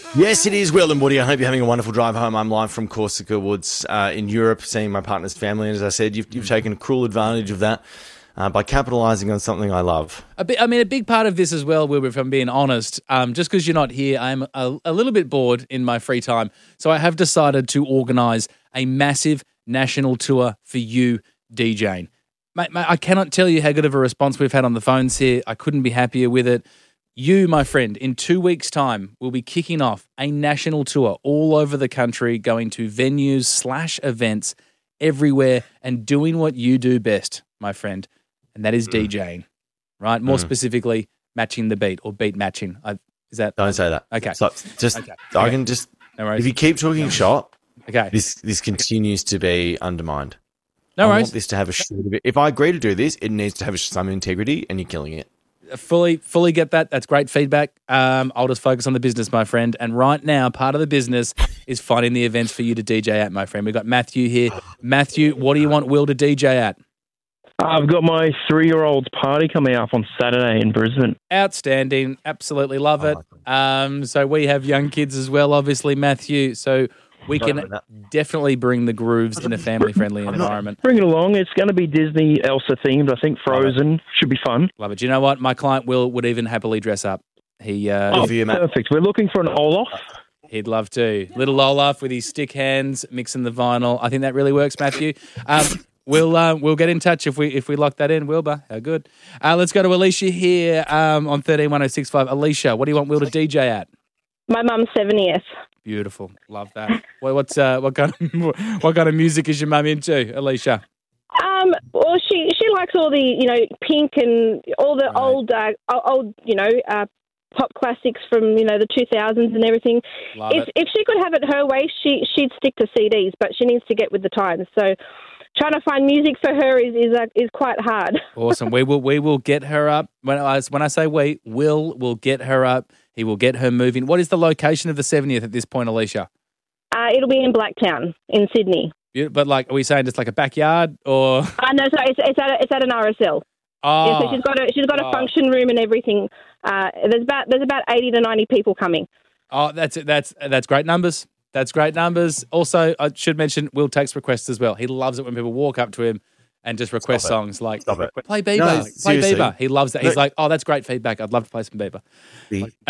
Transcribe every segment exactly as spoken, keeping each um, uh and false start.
Yes, it is, Will and Woody. I hope you're having a wonderful drive home. I'm live from Corsica Woods uh, in Europe, seeing my partner's family. And as I said, you've, you've taken cruel advantage of that uh, by capitalising on something I love. A bit, I mean, a big part of this as well, Wilbur, if I'm being honest, um, just because you're not here, I'm a, a little bit bored in my free time. So I have decided to organise a massive national tour for you, DJing. Mate, mate, I cannot tell you how good of a response we've had on the phones here. I couldn't be happier with it. You, my friend, in two weeks' time, will be kicking off a national tour all over the country, going to venues slash events everywhere and doing what you do best, my friend, and that is mm. DJing, right? More mm. specifically, matching the beat or beat matching. I, is that? Don't say that. Okay. So just, okay. I okay. can just, no worries. if you keep talking no shot, okay. this this continues to be undermined. No I worries. want this to have a shoot of it. If I agree to do this, it needs to have some integrity, and you're killing it. Fully, fully get that. That's great feedback. Um, I'll just focus on the business, my friend. And right now, part of the business is finding the events for you to D J at, my friend. We've got Matthew here. Matthew, what do you want Will to D J at? I've got my three-year-old's party coming up on Saturday in Brisbane. Outstanding. Absolutely love it. Um, so we have young kids as well, obviously, Matthew. So we can definitely bring the grooves in a family-friendly environment. Bring it along. It's going to be Disney Elsa themed. I think Frozen should be fun. Love it. Do you know what? My client Will would even happily dress up. He uh, oh, perfect. We're looking for an Olaf. He'd love to. Little Olaf with his stick hands mixing the vinyl. I think that really works, Matthew. Um, we'll uh, we'll get in touch if we if we lock that in, Wilbur. How good. Uh, let's go to Alicia here um, on thirteen one oh six five. Alicia, what do you want Will to D J at? My mum's seventieth. Beautiful. Love that. What, what's uh, what kind of what kind of music is your mum into, Alicia? Um, well, she she likes all the you know Pink and all the right. old uh, old you know uh, pop classics from you know the two thousands and everything. Love if it. if she could have it her way, she she'd stick to C Ds, but she needs to get with the times. So trying to find music for her is is uh, is quite hard. Awesome. We will we will get her up. When I when I say we, Will will get her up. He will get her moving. What is the location of the seventieth at this point, Alicia? Uh, it'll be in Blacktown in Sydney. But like, are we saying just like a backyard or? Uh, no, sorry, it's, it's at a, it's at an R S L. Oh, yeah, so she's got a she's got a oh. function room and everything. Uh, there's about there's about eighty to ninety people coming. Oh, that's that's that's great numbers. That's great numbers. Also, I should mention Will takes requests as well. He loves it when people walk up to him and just request Stop songs like Stop it. play Bieber, No, play seriously. Bieber. He loves that. He's No. like, oh, that's great feedback. I'd love to play some Bieber. The- Like,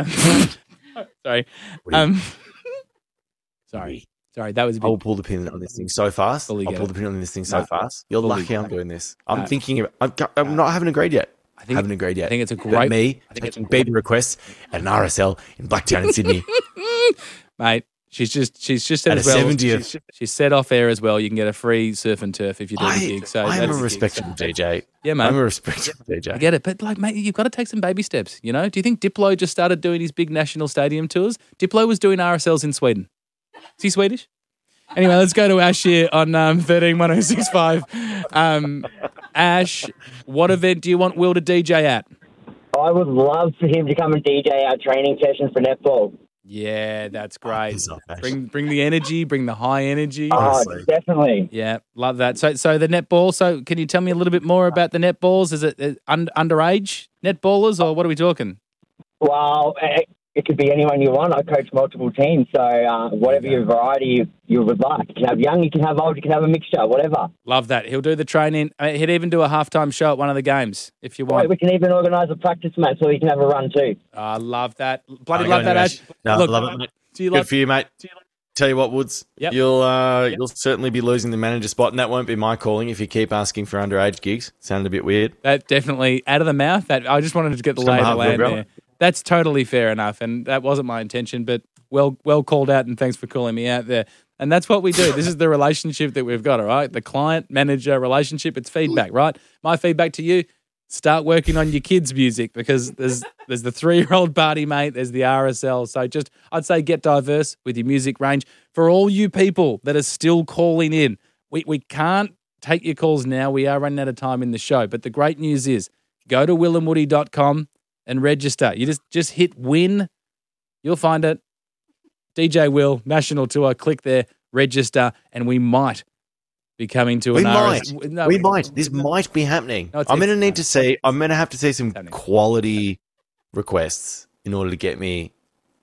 um, sorry, um, sorry, sorry. That was a I will bit. pull the pin on this thing so fast. Fully I'll get pull it. the pin on this thing so No, fast. You're fully lucky get I'm it. doing this. I'm No. thinking. Of, I'm, I'm not having agreed yet. I think haven't agreed yet. I think it's a But great me I think it's taking baby requests at an R S L in Blacktown in Sydney. mate. She's just she's just said At as a well. seventieth. She's, she's said off air as well. You can get a free surf and turf if you do the I, gig. So I am that's a respectable D J. Yeah, man. I'm a respectable D J. I get it, but like, mate, you've got to take some baby steps. You know? Do you think Diplo just started doing his big national stadium tours? Diplo was doing R S Ls in Sweden. Is he Swedish? Anyway, let's go to Ash here on um, thirteen one oh six five. Um, Ash, what event do you want Will to D J at? I would love for him to come and D J our training sessions for netball. Yeah, that's great. piss off, Ash. Bring bring the energy, bring the high energy. Oh, Honestly. definitely. Yeah, love that. So, so the netball. So, can you tell me a little bit more about the netballs? Is it uh, un- underage netballers, or what are we talking? Well, it, it could be anyone you want. I coach multiple teams, so uh, whatever your variety you, you would like. You can have young, you can have old, you can have a mixture, whatever. Love that. He'll do the training. I mean, he'd even do a halftime show at one of the games if you want. Right, we can even organise a practice match so we can have a run too. I love that. Bloody Oh, love go that, on, Ash. No, Look, I love it, mate. do you Good like? for you, mate. Tell you what, Woods, Yep. you'll uh, you'll certainly be losing the manager spot, and that won't be my calling if you keep asking for underage gigs. Sounded a bit weird. That definitely out of the mouth. That I just wanted to get the Just on lay of the behalf of land everyone. there. That's totally fair enough, and that wasn't my intention. But well, well called out, and thanks for calling me out there. And that's what we do. This is the relationship that we've got. All right, the client manager relationship. It's feedback, right? My feedback to you: start working on your kids' music because there's there's the three year old party, mate. There's the R S L. So just I'd say get diverse with your music range. For all you people that are still calling in, we we can't take your calls now. We are running out of time in the show. But the great news is, go to will and woody dot com and register. You just just hit win. You'll find it. D J Will, National Tour. Click there, register, and we might be coming to We an might. R S L. No, we might. This might be happening. No, it's- I'm going to it's- need to see. I'm going to have to see some happening. quality requests in order to get me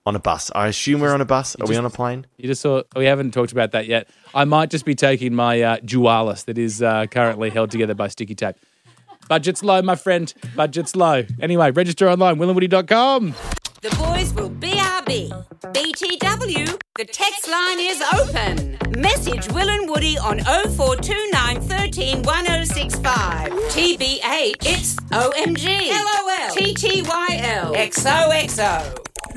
on a bus. I assume we're on a bus. Are we just- on a plane? You just saw, we haven't talked about that yet. I might just be taking my uh, Dualis that is uh, currently held together by sticky tape. Budget's low, my friend. Budget's low. Anyway, register online, will and woody dot com. The boys will B R B. B T W, the text line is open. Message Will and Woody on oh four two nine, one three, one oh six five. T B H, it's O M G. L O L. T T Y L. X O X O.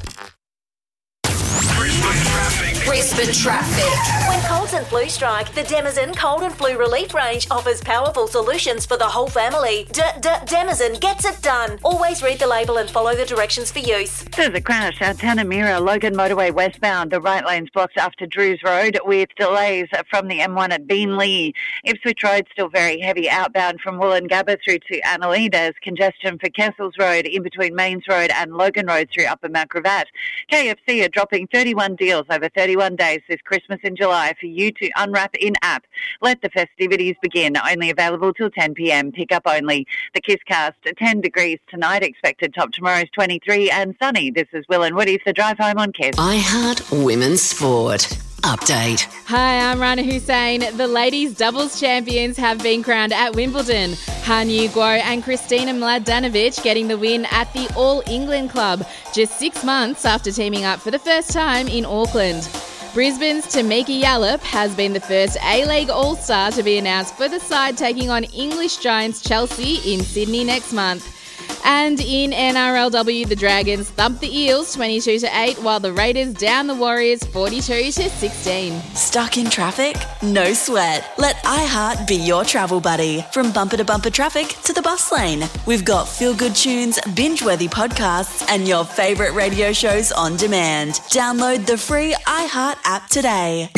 Brisbane traffic. When colds and flu strike, the Denizen Cold and Flu Relief Range offers powerful solutions for the whole family. D-D-Denizen gets it done. Always read the label and follow the directions for use. To the crash at Tanamira, Logan Motorway westbound. The right lane's blocked after Drews Road with delays from the M one at Beenleigh. Ipswich Road still very heavy outbound from Wollongabba through to Annalene. There's congestion for Kessels Road in between Mains Road and Logan Road through Upper Mount Gravatt. K F C are dropping thirty-one deals over thirty-one days this Christmas in July for you to unwrap in-app. Let the festivities begin. Only available till ten p.m. Pick up only. The Kisscast, ten degrees tonight. Expected top tomorrow's twenty-three and sunny. This is Will and Woody for Drive Home on Kiss. iHeart Women's Sport. Update. Hi, I'm Rana Hussein. The ladies' doubles champions have been crowned at Wimbledon. Han Yu Guo and Kristina Mladenovic getting the win at the All England Club, just six months after teaming up for the first time in Auckland. Brisbane's Tamika Yallop has been the first A-League All-Star to be announced for the side taking on English giants Chelsea in Sydney next month. And in N R L W, the Dragons thumped the Eels twenty-two to eight, while the Raiders down the Warriors forty-two to sixteen. Stuck in traffic? No sweat. Let iHeart be your travel buddy. From bumper to bumper traffic to the bus lane. We've got feel-good tunes, binge-worthy podcasts, and your favourite radio shows on demand. Download the free iHeart app today.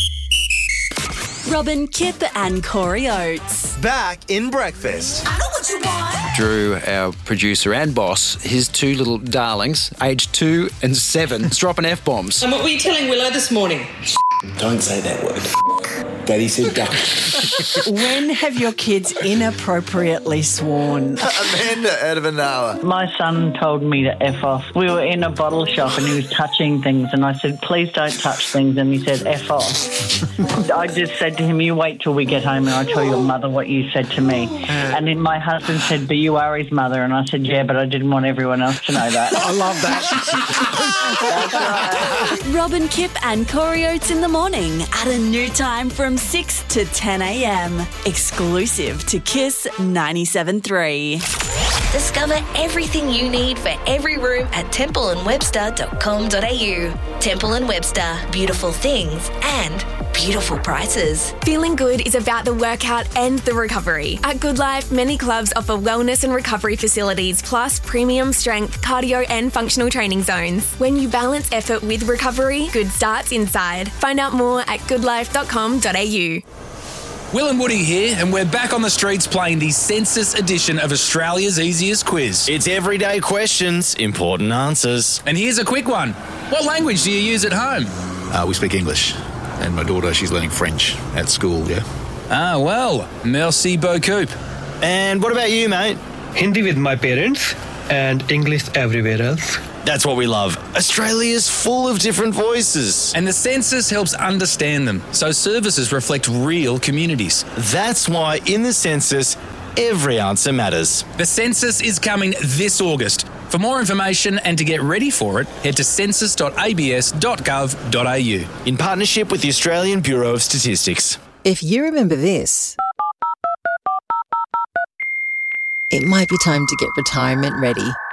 Robin Kip and Corey Oates. Back in breakfast. I know what you want. Drew, our producer and boss, his two little darlings, aged two and seven, is dropping F-bombs. And what were you telling Willow this morning? Don't say that word. Daddy said duck. When have your kids inappropriately sworn? Amanda out of Anala. My son told me to F off. We were in a bottle shop and he was touching things and I said, please don't touch things. And he said, F off. I just said to him, you wait till we get home and I'll tell your mother what you said to me. And then my husband said, but you are his mother. And I said, yeah, but I didn't want everyone else to know that. I love that. That's right. Robin Kip and Corey Oates in the morning at a new time from six to ten a.m. Exclusive to Kiss ninety-seven point three. Discover everything you need for every room at temple and webster dot com dot a u. Temple and Webster, beautiful things and beautiful prices. Feeling good is about the workout and the recovery. At Good Life, many clubs offer wellness and recovery facilities, plus premium strength, cardio and functional training zones. When you balance effort with recovery, good starts inside. Find out more at good life dot com dot a u. Will and Woody here, and we're back on the streets playing the census edition of Australia's easiest quiz. It's everyday questions, important answers. And here's a quick one. What language do you use at home? Uh, we speak English, and my daughter, she's learning French at school, yeah. Ah, well, merci beaucoup. And what about you, mate? Hindi with my parents and English everywhere else. That's what we love. Australia's full of different voices. And the census helps understand them, so services reflect real communities. That's why in the census, every answer matters. The census is coming this August. For more information and to get ready for it, head to census dot a b s dot gov dot a u. In partnership with the Australian Bureau of Statistics. If you remember this, it might be time to get retirement ready.